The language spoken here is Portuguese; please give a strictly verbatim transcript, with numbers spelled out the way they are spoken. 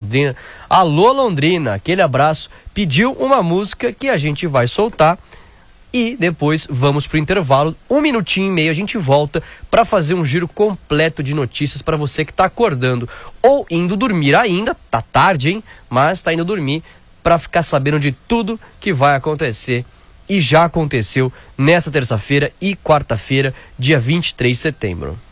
Londrina. Alô, Londrina, aquele abraço. Pediu uma música que a gente vai soltar e depois vamos pro intervalo. Um minutinho e meio a gente volta para fazer um giro completo de notícias para você que tá acordando ou indo dormir ainda. Tá tarde, hein? Mas tá indo dormir para ficar sabendo de tudo que vai acontecer e já aconteceu nesta terça-feira e quarta-feira, dia vinte e três de setembro.